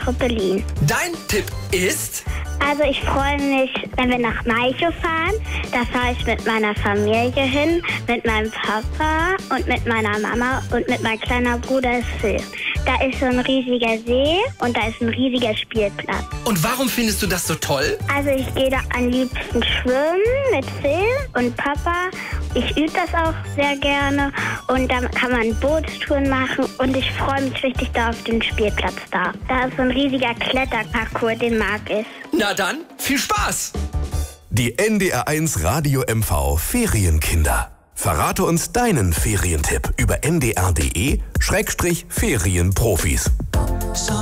Trampolin. Dein Tipp ist? Also ich freue mich, wenn wir nach Malchow fahren. Da fahre ich mit meiner Familie hin, mit meinem Papa und mit meiner Mama und mit meinem kleinen Bruder Phil. Da ist so ein riesiger See und da ist ein riesiger Spielplatz. Und warum findest du das so toll? Also ich gehe da am liebsten schwimmen mit Phil und Papa. Ich übe das auch sehr gerne und dann kann man Bootstouren machen und ich freue mich richtig da auf den Spielplatz da. Da ist so ein riesiger Kletterparcours, den mag ich. Na dann, viel Spaß! Die NDR1 Radio MV Ferienkinder. Verrate uns deinen Ferientipp über ndr.de/Ferienprofis.